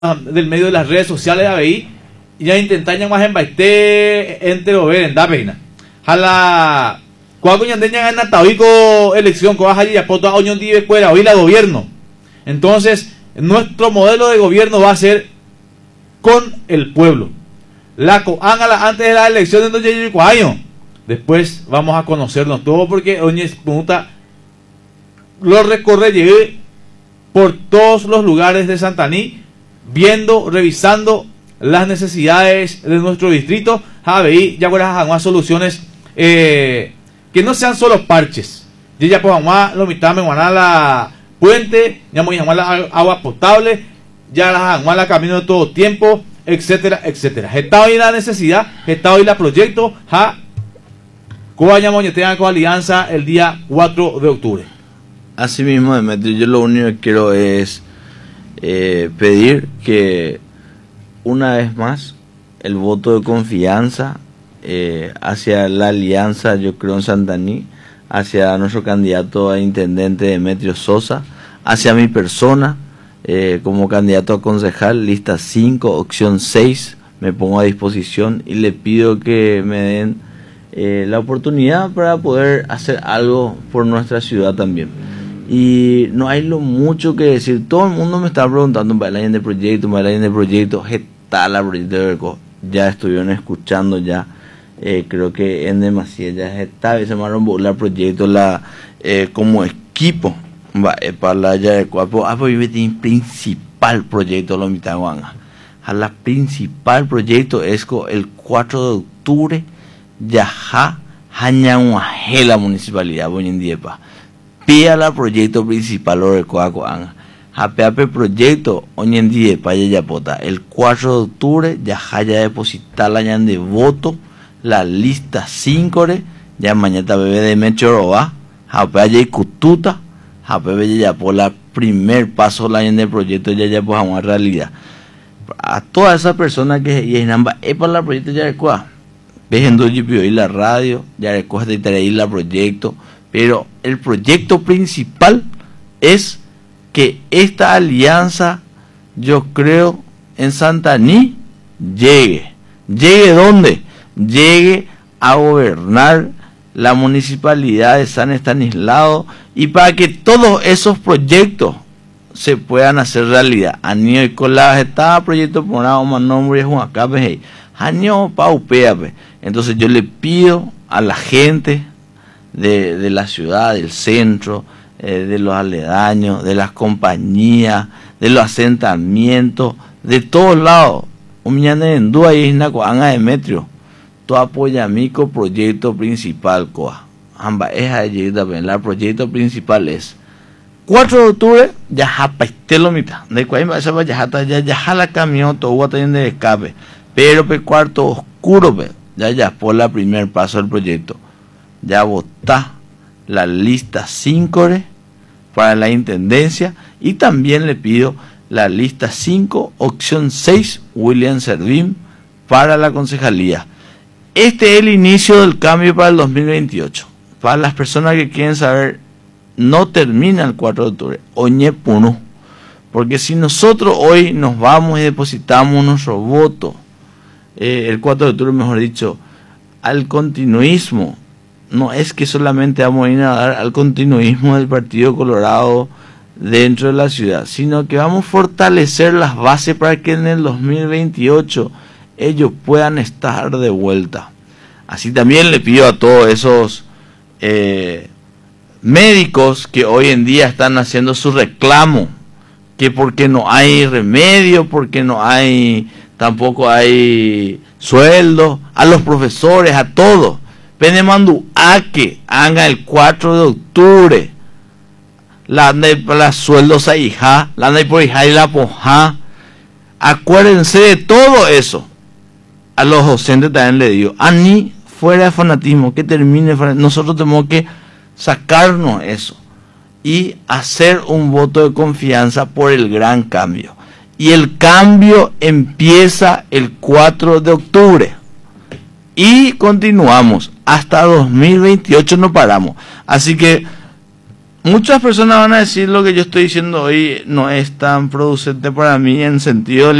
del medio de las redes sociales de ABI, ya intentan más en baite entre over en Dapeina. Jala, cuando ya tengan en Tabico elección, que baja ya poto a unión de fuera, hoy la gobierno. Entonces, nuestro modelo de gobierno va a ser con el pueblo. La coángala antes de la elección de 2004 años. Después vamos a conocernos todo porque Oñe Punta lo recorre, llegué por todos los lugares de Santaní, viendo, revisando las necesidades de nuestro distrito. ABI ya con más soluciones que no sean solo parches. Ya pues lo mitad me la puente, ya voy a llamar la agua potable, ya la camino de todo tiempo, etcétera, etcétera. Está hoy la necesidad, está hoy la proyecto, tengan con alianza el día 4 de octubre. Así mismo, Demetrio, yo lo único que quiero es pedir que una vez más el voto de confianza hacia la alianza, yo creo, en Santaní, hacia nuestro candidato a intendente Demetrio Sosa, hacia mi persona como candidato a concejal, lista 5, opción 6, me pongo a disposición y le pido que me den la oportunidad para poder hacer algo por nuestra ciudad también. Y no hay lo mucho que decir. Todo el mundo me está preguntando para el de proyecto, está la proyecto, ya estuvieron escuchando ya, creo que en demasía ya está, se me arrombó la proyecto como equipo para la ya de cuerpo, principal proyecto lo mitad guanga. La principal proyecto es el 4 de octubre ya la municipalidad hoy en día pía la proyecto principal lo recuerdo Japeape proyecto hoy en día para Yapota el 4 de octubre ya depositar la de voto la lista 5 ya mañana bebé de Mechoroba Japea y Cututa Japeape ya por la primer paso la de proyecto ya pues a una realidad a todas esas personas que y en ambas es para la proyecto ya recuerda viendo y la radio ya recoge de la proyecto, pero el proyecto principal es que esta alianza, yo creo, en Santaní llegue ¿dónde? Llegue a gobernar la municipalidad de San Estanislao y para que todos esos proyectos se puedan hacer realidad. Anío y Colás está proyecto por más nombre es un acá año paupea. Entonces yo le pido a la gente de la ciudad, del centro, de los aledaños, de las compañías, de los asentamientos, de todos lados, en Dúa y Isnacoanga Demetrio, tu apoya mi proyecto principal, coa. Amba es allí también, el proyecto principal es 4 de octubre, ya japaistelo mitad, de cuál esa ya la camión, todo de escape, pero cuarto oscuro, ya por la primer paso del proyecto, ya votá la lista 5 para la intendencia y también le pido la lista 5, opción 6, William Servín para la concejalía. Este es el inicio del cambio para el 2028. Para las personas que quieren saber, no termina el 4 de octubre, oñe puno, porque si nosotros hoy nos vamos y depositamos nuestro voto, el 4 de octubre, mejor dicho, al continuismo, no es que solamente vamos a ir a dar al continuismo del Partido Colorado dentro de la ciudad, sino que vamos a fortalecer las bases para que en el 2028 ellos puedan estar de vuelta. Así también le pido a todos esos médicos que hoy en día están haciendo su reclamo, que porque no hay remedio, porque no hay, tampoco hay sueldo, a los profesores, a todos. Penemandu a que haga el 4 de octubre la sueldos a hija, la de por hija y la poja. Acuérdense de todo eso. A los docentes también le digo, ni fuera de fanatismo, que termine, nosotros tenemos que sacarnos eso y hacer un voto de confianza por el gran cambio. Y el cambio empieza el 4 de octubre. Y continuamos hasta 2028, no paramos. Así que muchas personas van a decir lo que yo estoy diciendo hoy no es tan producente para mí en sentido